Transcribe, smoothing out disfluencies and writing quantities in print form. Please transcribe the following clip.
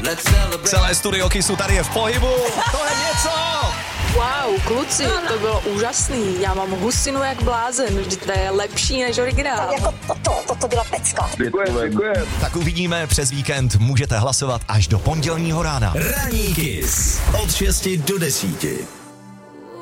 Celé studio Kissu tady je v pohybu. To je něco. Wow, kluci, to bylo úžasný. Já mám husinu jak blázen, vždyť to je lepší než originál. Jako to byla pecka. Děkujem. Tak uvidíme přes víkend, můžete hlasovat až do pondělního rána. Ranní Kiss od 6 do 10.